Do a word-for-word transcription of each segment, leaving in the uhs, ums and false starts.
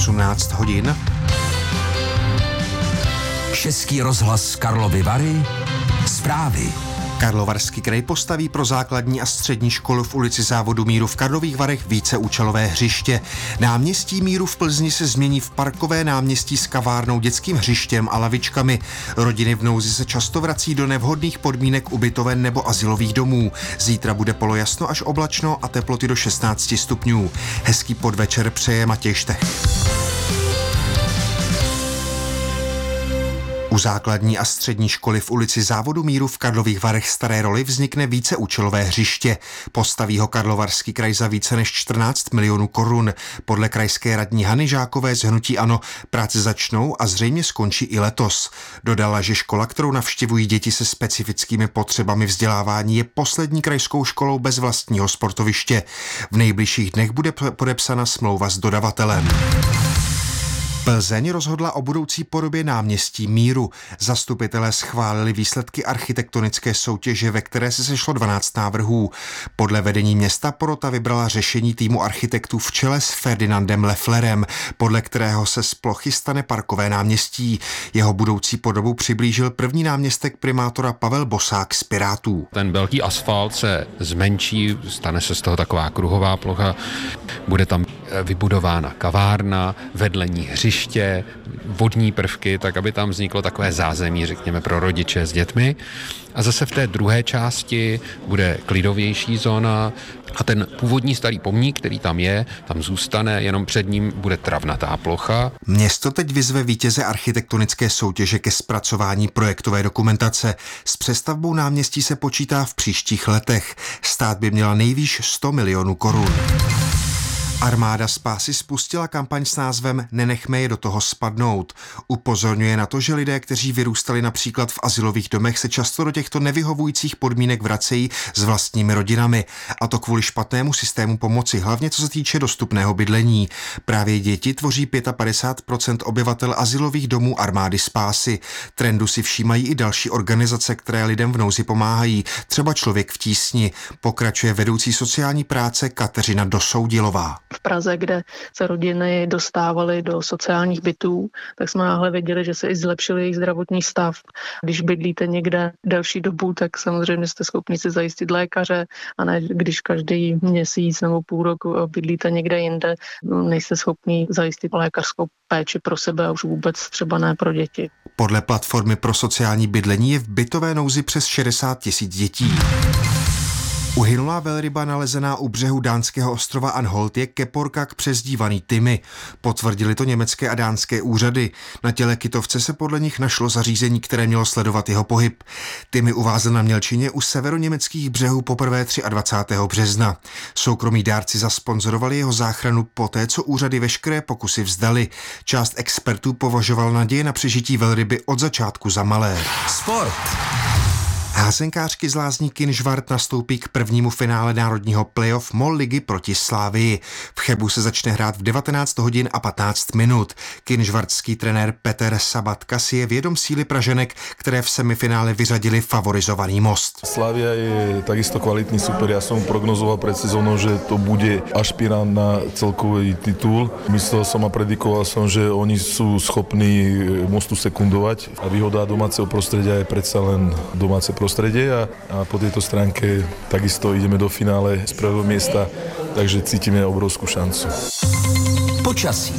osmnáct hodin. Český rozhlas Karlovy Vary. Zprávy. Karlovarský kraj postaví pro základní a střední školu v ulici Závodu míru v Karlových Varech víceúčelové hřiště. Náměstí míru v Plzni se změní v parkové náměstí s kavárnou, dětským hřištěm a lavičkami. Rodiny v nouzi se často vrací do nevhodných podmínek ubytoven nebo azylových domů. Zítra bude polojasno až oblačno a teploty do šestnáct stupňů. Hezký podvečer přeje Matěj Štech. U základní a střední školy v ulici Závodu míru v Karlových Varech Staré Roli vznikne víceúčelové hřiště. Postaví ho Karlovarský kraj za více než čtrnáct milionů korun. Podle krajské radní Hany Žákové z hnutí ANO práce začnou a zřejmě skončí i letos. Dodala, že škola, kterou navštěvují děti se specifickými potřebami vzdělávání, je poslední krajskou školou bez vlastního sportoviště. V nejbližších dnech bude podepsána smlouva s dodavatelem. Plzeň rozhodla o budoucí podobě náměstí míru. Zastupitelé schválili výsledky architektonické soutěže, ve které se sešlo dvanáct návrhů. Podle vedení města porota vybrala řešení týmu architektů v čele s Ferdinandem Lefflerem, podle kterého se z plochy stane parkové náměstí. Jeho budoucí podobu přiblížil první náměstek primátora Pavel Bosák z Pirátů. Ten velký asfalt se zmenší, stane se z toho taková kruhová plocha, bude tam vybudována kavárna, vedle ní hřiště, vodní prvky, tak aby tam vzniklo takové zázemí, řekněme, pro rodiče s dětmi. A zase v té druhé části bude klidovější zóna a ten původní starý pomník, který tam je, tam zůstane, jenom před ním bude travnatá plocha. Město teď vyzve vítěze architektonické soutěže ke zpracování projektové dokumentace. S přestavbou náměstí se počítá v příštích letech. Stát by měla nejvýš sto milionů korun. Armáda spásy spustila kampaň s názvem Nenechme je do toho spadnout. Upozorňuje na to, že lidé, kteří vyrůstali například v azylových domech, se často do těchto nevyhovujících podmínek vracejí s vlastními rodinami. A to kvůli špatnému systému pomoci, hlavně co se týče dostupného bydlení. Právě děti tvoří padesát pět procent obyvatel azylových domů Armády spásy. Trendu si všímají i další organizace, které lidem v nouzi pomáhají. Třeba Člověk v tísni. Pokračuje vedoucí sociální práce Kateřina Dosoudilová. V Praze, kde se rodiny dostávaly do sociálních bytů, tak jsme náhle věděli, že se i zlepšil jejich zdravotní stav. Když bydlíte někde delší dobu, tak samozřejmě jste schopni si zajistit lékaře, a ne když každý měsíc nebo půl roku bydlíte někde jinde, nejste schopni zajistit lékařskou péči pro sebe a už vůbec třeba ne pro děti. Podle platformy pro sociální bydlení je v bytové nouzi přes šedesát tisíc dětí. Uhynulá velryba nalezená u břehu dánského ostrova Anholt je keporkak přezdívaný Timmy. Potvrdili to německé a dánské úřady. Na těle kytovce se podle nich našlo zařízení, které mělo sledovat jeho pohyb. Timmy uvázl na mělčině u severoněmeckých břehů poprvé dvacátého třetího března. Soukromí dárci zasponzorovali jeho záchranu poté, co úřady veškeré pokusy vzdali. Část expertů považoval naděje na přežití velryby od začátku za malé. Sport. Házenkářky z Lázní Kynžvart nastoupí k prvnímu finále národního playoff MOL ligy proti Slávii. V Chebu se začne hrát v devatenáct hodin a patnáct minut. Kynžvartský trenér Peter Sabatka si je vědom síly Praženek, které v semifinále vyřadili favorizovaný Most. Slávia je takisto kvalitný super. Ja som prognozoval pred sezónou, že to bude ašpirant na celkový titul. Myslel som a predikoval som, že oni sú schopní Mostu sekundovať. A výhoda domáceho prostredia je predsa len domáce prostredie a, a po tejto stránke takisto ideme do finále z prvého miesta, takže cítime obrovskú šancu. Počasí.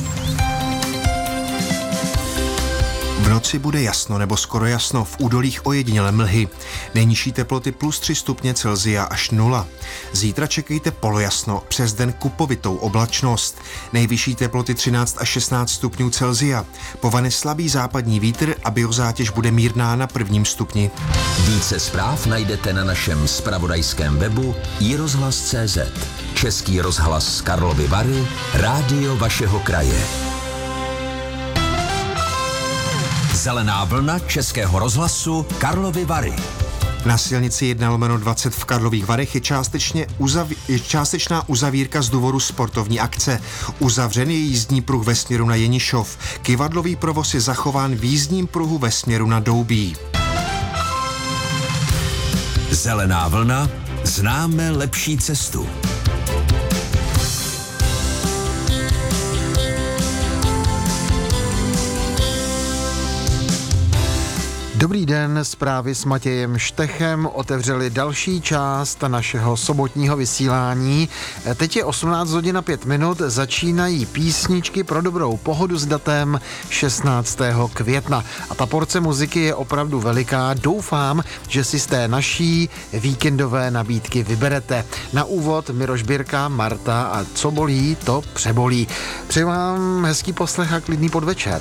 V noci bude jasno nebo skoro jasno, v údolích ojedinělé mlhy. Nejnižší teploty plus tři stupně Celsia až nula. Zítra čekejte polojasno, přes den kupovitou oblačnost. Nejvyšší teploty třináct až šestnáct stupňů Celsia. Po vany slabý západní vítr a biozátěž bude mírná na prvním stupni. Více zpráv najdete na našem zpravodajském webu i rozhlas tečka cé zet. Český rozhlas z Karlovy Vary, rádio vašeho kraje. Zelená vlna Českého rozhlasu Karlovy Vary. Na silnici jedna lomeno dvacet v Karlových Varech je, částečně uzaví, je částečná uzavírka z důvodu sportovní akce. Uzavřen je jízdní pruh ve směru na Jenišov. Kyvadlový provoz je zachován v jízdním pruhu ve směru na Doubí. Zelená vlna, známe lepší cestu. Dobrý den, zprávy s Matějem Štechem otevřeli další část našeho sobotního vysílání. Teď je osmnáct hodin a pět minut, začínají písničky pro dobrou pohodu s datem šestnáctého května. A ta porce muziky je opravdu veliká. Doufám, že si z té naší víkendové nabídky vyberete. Na úvod Miroš Birka, Marta a Co bolí, to přebolí. Přeji vám hezký poslech a klidný podvečer.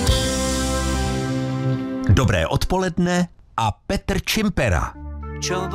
Dobré odpoledne a Petr Čimpera.